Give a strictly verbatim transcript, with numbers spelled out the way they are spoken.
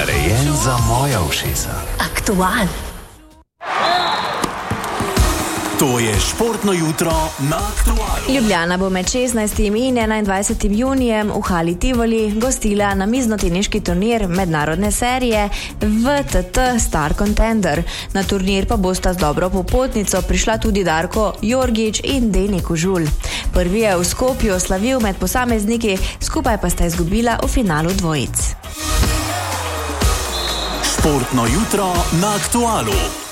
Narejen za moja ušesa. Aktual. To je športno jutro na Aktualu. Ljubljana bo med šestnajstim in enaindvajsetim junijem v hali Tivoli gostila namiznoteniški turnir mednarodne serije V T T Star Contender. Na turnir pa bosta z dobro popotnico prišla tudi Darko Jorgič in Deni Kožul. Prvi je v Skopju slavil med posamezniki, skupaj pa sta izgubila v finalu dvojic. Športno jutro na Aktualu.